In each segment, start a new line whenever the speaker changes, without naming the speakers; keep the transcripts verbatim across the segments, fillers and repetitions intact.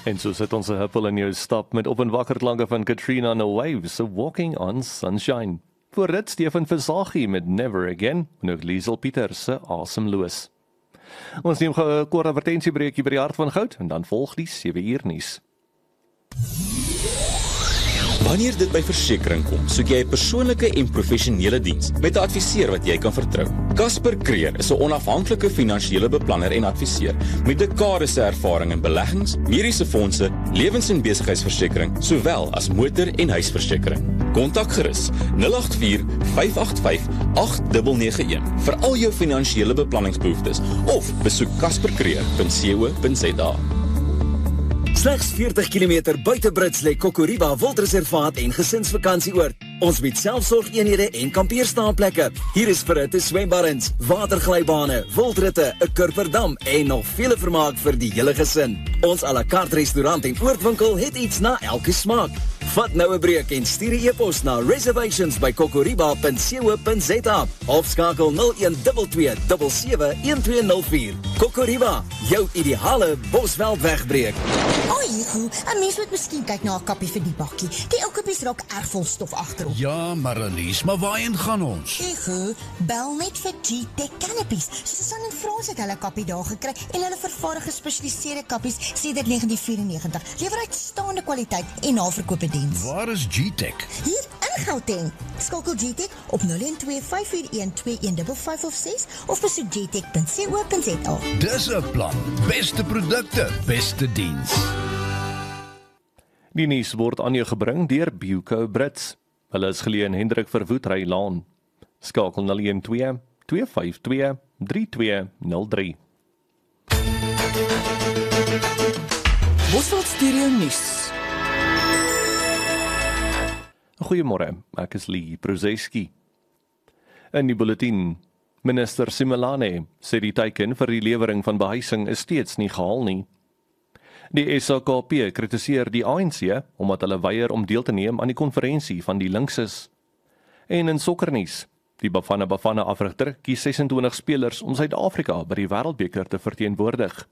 En so sit ons 'n huppel in jou stap met op en wakker klanke van Katrina and the Waves, so Walking on Sunshine. Voor dit Stefan Versaghi met Never Again, en ook Liesel Pieters se Asemloos. Ons neem gou 'n kort advertensiebreekie by die hart van goud, en dan volg die sewe uur nuus.
Wanneer dit by versekering kom, soek jy 'n persoonlike en professionele diens met 'n adviseur wat jy kan vertrou. Casper Creer is 'n onafhanklike finansiële beplanner en adviseur met dekades se ervaring in beleggings, mediese fondse, lewens- en besigheidsversekering, sowel as motor- en huisversekering. Kontak gerus nul agt vier vyf agt vyf agt nege nege een vir al jou finansiële beplanningsbehoeftes of besoek casper creer punt co punt za.
Slegs veertig kilometer buite Brits lê Kokoriba Wildreservaat en gesinsvakantieoord. Ons bied selfsorgeenhede en kampeerstaanplekke. Hier is verhitte swembaddens, waterglybane, wildritte, 'n kurperdam en nog vele vermaak vir die hele gesin. Ons à la carte restaurant en oordwinkel het iets na elke smaak. Vat nou 'n breek en stuur 'n e-pos na reservations by kokoriba punt co punt za of skakel nul een twee twee sewe sewe een twee nul vier. Kokoriba, jou ideale Bosveld wegbreek.
Oi, Hugo, 'n mens moet miskien kyk na 'n kappie vir die bakkie. Die ou kappies raak erg vol stof agterop.
Ja, Marlies, maar waarheen gaan ons?
Hugo, bel net vir G-Tech Canopies. Susan en Frans het hulle kappie daar gekry en hulle vervaardig gespesialiseerde kappies sedert negentien vyf eenennegentig. Lewer uitstaande kwaliteit en naverkoop diens.
Waar is G-Tech?
Hier in Gauteng. Skakel G-Tech op nul een twee vyf vier een twee een vyf vyf of ses of besoek g tech punt co punt za.
Dis 'n plan. Beste produkte, beste diens.
Die nuus word aan jou gebring deur Buco Brits. Hulle is geleë in Hendrik Verwoerd Laan. Skakel nul een twee twee vyf twee drie twee nul drie.
Bosveld Studio Nuus.
Goeiemôre, ek is Lee Prozeski. In die bulletin, minister Simelane sê die teiken vir die lewering van behuising is steeds nie gehaal nie. Die S A K P kritiseer die A N C omdat hulle weier om deel te neem aan die konferensie van die linkses. En in sokkernuus, die Bafana Bafana afrigter kies ses en twintig spelers om Suid-Afrika by die Wêreldbeker te verteenwoordig.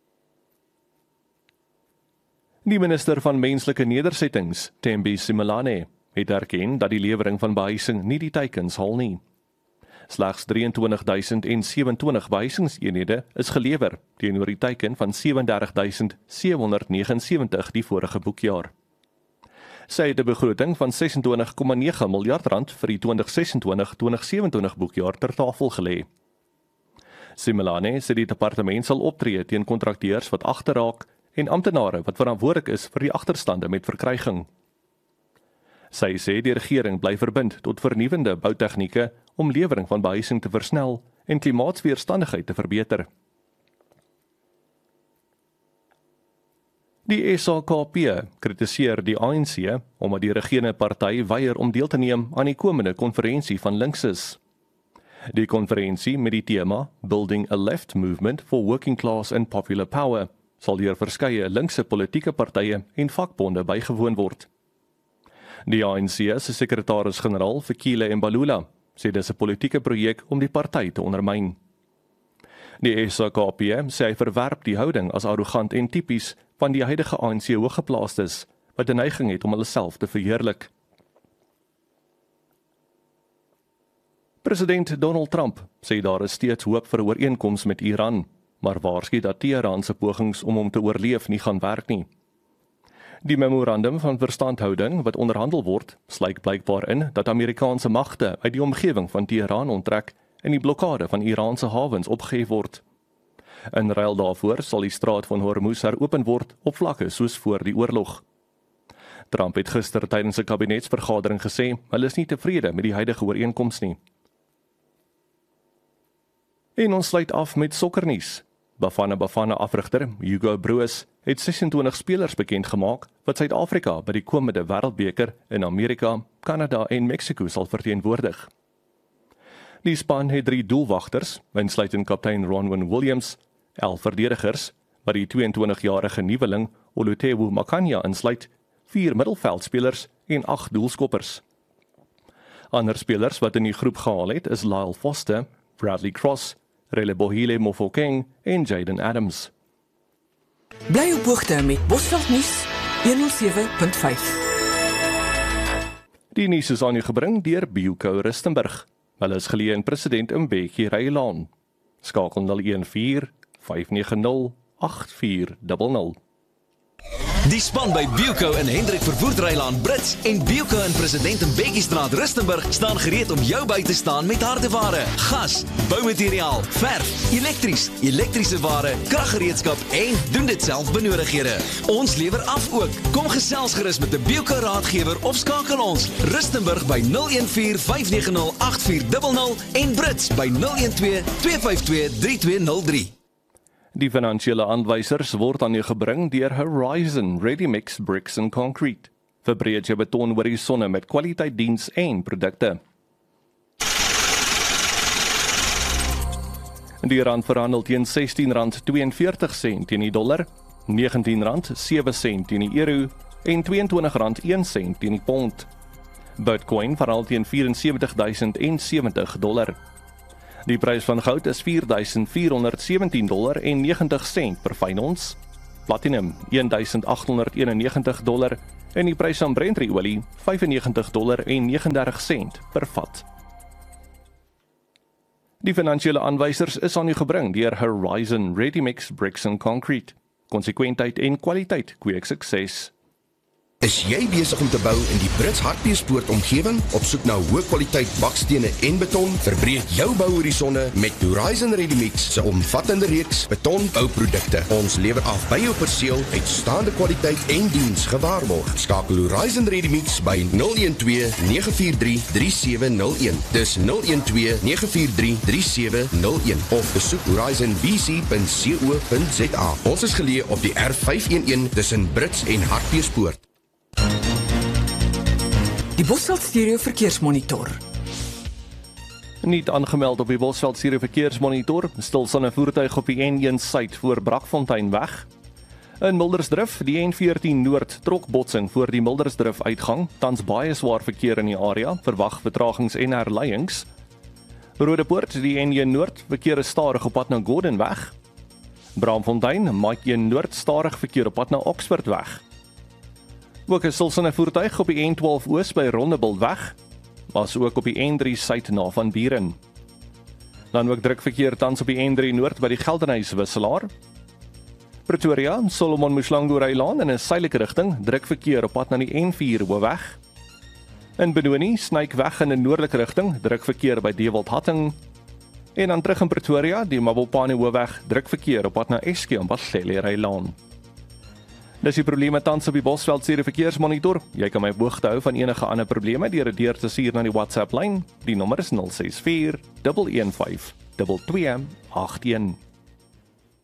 Die minister van menslike nedersettings, Thembi Simelane, het erken dat die lewering van behuising nie die teikens haal nie. Slegs drie en twintig duisend sewe en twintig behuisingseenhede is gelewer teenoor die teiken van sewe en dertig duisend sewe honderd vyf nege sewe die vorige boekjaar. Sy het 'n begroting van ses en twintig komma nege miljard rand vir die twintig ses en twintig twintig sewe en twintig boekjaar ter tafel gelê. Simelane sê die departement sal optree teen kontrakteurs wat agterraak en amptenare wat verantwoordelik is vir die agterstande met verkryging. Sy sê die regering bly verbind tot vernuwende boutegnieke om lewering van behuising te versnel en klimaatsweerstandigheid te verbeter. Die S A K P kritiseer die A N C omdat die regerende party weier om deel te neem aan die komende konferensie van linkses. Die konferensie met die tema Building a Left Movement for Working Class and Popular Power sal deur verskeie linkse politieke partye en vakbonde bygewoon word. Die A N C se sekretaris-generaal Fikile Mbalula sê dis 'n politieke projek om die party te ondermyn. Die S A K P sê hy verwerp die houding as arrogant en tipies van die huidige A N C hooggeplaastes wat 'n neiging het om hulle self te verheerlik. President Donald Trump sê daar is steeds hoop vir 'n ooreenkoms met Iran, maar waarsku dat Teheran se pogings om hom te oorleef nie gaan werk nie. Die memorandum van verstandhouding wat onderhandel word, sluit blykbaar in dat Amerikaanse magte uit die omgewing van Teheran onttrek en die blokkade van Iraanse hawens opgehef word. In ruil daarvoor sal die straat van Hormuz heropen word op vlakke soos voor die oorlog. Trump het gister tydens 'n kabinetsvergadering gesê hulle is nie tevrede met die huidige ooreenkoms nie. En ons sluit af met sokkernuus. Bafana Bafana afrigter Hugo Broos het ses en twintig spelers bekend gemaak wat Suid-Afrika by die komende Wêreldbeker in Amerika, Kanada en Mexiko sal verteenwoordig. Die span het drie doelwagters, insluitend kaptein Ronwen Williams, elf verdedigers, wat die twee en twintigjarige nuweling Olutewu Makanya insluit, vier middelveldspelers en agt doelskoppers. Ander spelers wat in die groep gehaal het is Lyle Foster, Bradley Cross, Relebohile Mofokeng en Jaden Adams.
Bly op hoogte met Bosveld Nuus honderd sewe punt vyf.
Die nuus is aan u gebring deur Bioco Rustenburg. Hulle is geleë in President Mbeki Rylaan. Skakel nul een vier vyf nege nul agt vier nul nul.
Die span by Bioco in Hendrik Verwoerd Rylaan Brits en Bioco in President Mbeki Straat Rustenburg staan gereed om jou by te staan met hardeware, gas, boumateriaal, verf, elektries, elektriese ware, kraggereedskap en doen dit self benodighede. Ons lewer af ook. Kom gesels gerus met 'n Bioco raadgewer of skakel ons Rustenburg by nul een vier vyf nege nul agt vier nul nul en Brits by nul een twee twee vyf twee drie twee nul drie.
Die finansiële aanwysers word aan u gebring deur Horizon Ready Mix Bricks and Concrete. Verbreed jou beton oor die sonne met kwaliteit diens en produkte. Die rand verhandel teen sestien rand tweeënveertig sent teen die dollar, negentien rand sewe sent teen die euro en tweeëntwintig rand een sent teen die pond. Bitcoin verhandel teen vyf en sewentig duisend sewentig dollar. Die prys van goud is vier duisend vier honderd sewentien dollar en negentig sent per fyn ons. Platinum een duisend agt honderd eenennegentig dollar en die prys van Brent-olie vyfennegentig dollar en negenendertig sent per vat. Die finansiële aanwysers is aan u gebring deur Horizon Ready Mix Bricks and Concrete. Konsekwentheid en kwaliteit kweek sukses.
Is jy besig om te bou in die Brits Hartbeespoort omgewing? Op soek na hoë kwaliteit bakstene en beton? Verbreek jou bouhorisonne met Horizon Ready Mix se omvattende reeks betonbouprodukte. Ons lewer af by jou perseel uitstaande kwaliteit en diens gewaarborg. Skakel Horizon Ready Mix by nul een twee nege vier drie drie sewe nul een. Dis nul een twee nege vier drie drie sewe nul een of besoek horizon b c punt co punt z a. Ons is geleë op die R vyf een een tussen Brits en Hartbeespoort.
Die Bosveld Stereo Verkeersmonitor.
Niet aangemeld op die Bosveld Stereo Verkeersmonitor, stilstaande voertuig op die N een suid voor Brakfonteinweg. In Mildersdrif, die N veertien Noord trok botsing voor die Mildersdrif uitgang, tans baie swaar verkeer in die area, verwag vertragings en herleiings. Rodepoort, die N een Noord, verkeer is stadig op pad na Gordonweg. Braamfontein, Mike een Noord, stadig verkeer op pad na Oxfordweg. Ook 'n stilstaande voertuig op die N twaalf Oos by Rondebultweg, was ook op die N drie Suid na Van Buren. Dan ook druk verkeer tans op die N drie Noord by die Geldenhuys wisselaar. Pretoria, Solomon Mshlangu Rylaan in 'n suidelike rigting, druk verkeer op pad na die N vier Hoofweg. In Benoni, Snykweg in 'n noordelike rigting, druk verkeer by Dewald-Hatting. En dan terug in Pretoria, die Mabopane Hoofweg, druk verkeer op pad na Eskie en Baslele Rylaan. Dis die probleme tans op die Bosveld Stereo Verkeersmonitor. Jy kan my op hoogte hou van enige ander probleme deur 'n deur te stuur na die WhatsApp lyn. Die nommer is nul ses vier een een vyf twee twee agt een.